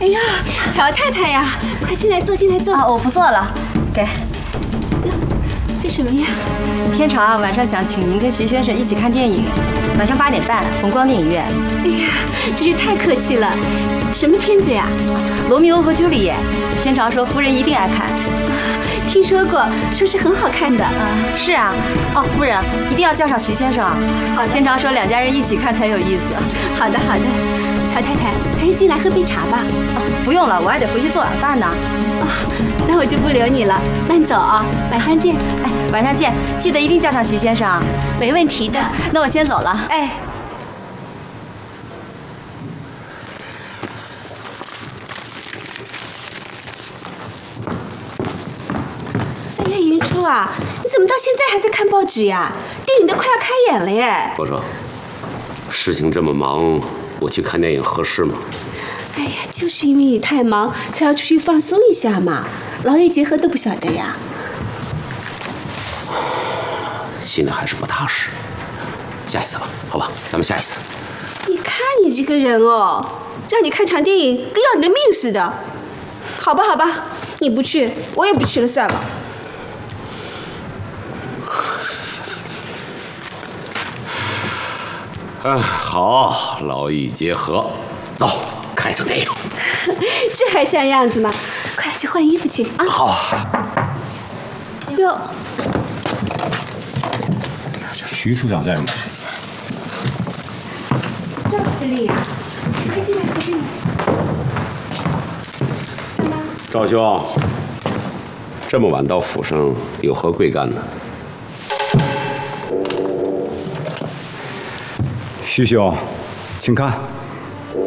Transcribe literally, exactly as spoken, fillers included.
哎呀，乔太太呀，快进来坐，进来坐。 啊，我不坐了，给。 这什么呀？ 天朝啊，晚上想请您跟徐先生一起看电影，晚上八点半，红光电影院。 哎呀，真是太客气了。什么片子呀？ 《罗密欧和朱丽叶》。天朝说夫人一定爱看。 听说过，说是很好看的。 啊，是啊。哦，夫人一定要叫上徐先生啊。 好， 天朝说两家人一起看才有意思。 好的，好的。乔太太，还是进来喝杯茶吧。 啊，不用了，我还得回去做晚饭呢。 啊，那我就不留你了，慢走啊，晚上见。 哎，晚上见，记得一定叫上徐先生啊。 没问题的。 那我先走了。 哎。哎呀，云初啊，你怎么到现在还在看报纸呀？电影都快要开演了耶。 我说，事情这么忙，我去看电影合适吗？ 哎呀，就是因为你太忙，才要出去放松一下嘛。劳逸结合都不晓得呀。 心里还是不踏实。下一次吧，好吧，咱们下一次。 你看你这个人哦，让你看场电影跟要你的命似的。好吧，好吧，你不去，我也不去了，算了。 啊，好，劳逸结合，走，看一场电影。 这还像样子吗？快去换衣服去啊！ 好。 哟， 徐处长在吗？ 赵司令，快进来，快进来。怎么？ 赵兄，这么晚到府上，有何贵干呢？ 徐兄，请看。